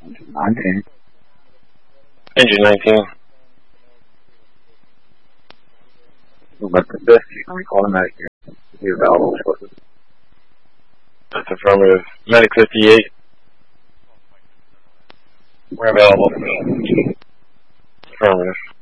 19. Engine 19. But this, you can recall the medic here. You're available shortly. That's affirmative. Medic 58. We're available. Affirmative.